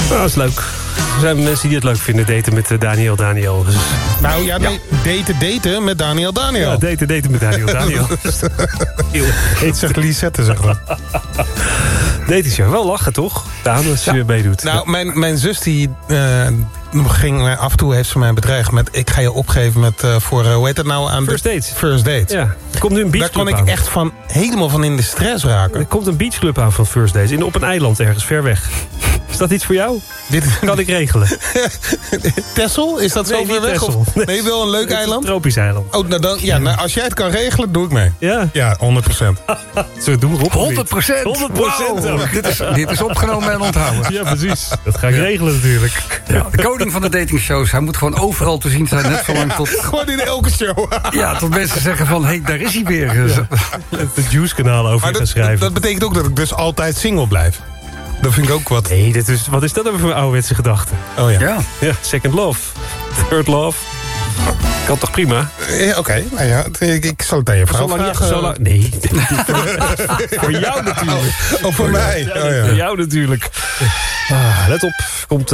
Nou, dat is leuk. Er zijn mensen die het leuk vinden, daten met Daniel. Dus... Nou ja, nee, daten met Daniel. Ja, daten met Daniel. Heet zeg Lisette, zeg maar. Daten is wel lachen, toch? Daan, als je meedoet. Nou, mijn zus die ging af en toe heeft ze mij bedreigd met... ik ga je opgeven met voor, hoe heet dat nou? Aan First Dates. First Dates. Ja, er komt nu een beachclub aan. Daar kon ik echt helemaal van in de stress raken. Er komt een beachclub aan van First Dates. Op een eiland ergens, ver weg. Is dat iets voor jou? Dit kan ik regelen. Texel? Is dat zo ver weg? Nee, wel een leuk eiland? Een tropisch eiland. Oh, als jij het kan regelen, doe ik mee. Ja? Ja, 100%. Zo doen we op. 100%. 100%. Dit is opgenomen en onthouden. Ja, precies. Dat ga ik regelen natuurlijk. Ja, de koning van de datingshows. Hij moet gewoon overal te zien zijn. Net zolang tot... Gewoon in elke show. Ja, tot mensen zeggen van... hé, daar is hij weer. Ja. Het Juice-kanaal over gaan schrijven. Dat betekent ook dat ik dus altijd single blijf. Dat vind ik ook wat... Nee, wat is dat dan voor een ouderwetse gedachte? Oh ja. Ja, second love. Third love. Kan toch prima? Oké, nou ja, ik zal het aan je vrouw vragen. Nee. Voor jou natuurlijk. Voor mij. Voor jou natuurlijk. Let op, komt